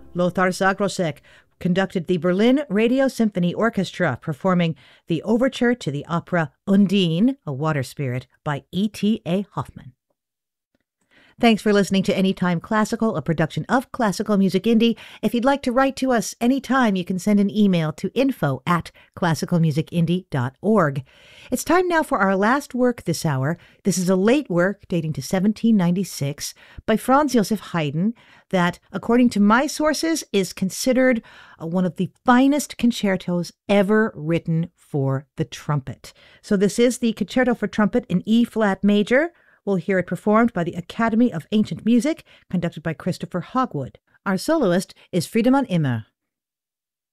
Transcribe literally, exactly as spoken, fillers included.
Lothar Zagrosek conducted the Berlin Radio Symphony Orchestra, performing the overture to the opera Undine, a water spirit, by E T A Hoffmann. Thanks for listening to Anytime Classical, a production of Classical Music Indie. If you'd like to write to us anytime, you can send an email to info at classical music indie dot org. It's time now for our last work this hour. This is a late work dating to seventeen ninety-six by Franz Joseph Haydn that, according to my sources, is considered uh, one of the finest concertos ever written for the trumpet. So this is the Concerto for Trumpet in E-flat major. We'll hear it performed by the Academy of Ancient Music, conducted by Christopher Hogwood. Our soloist is Friedemann Immer.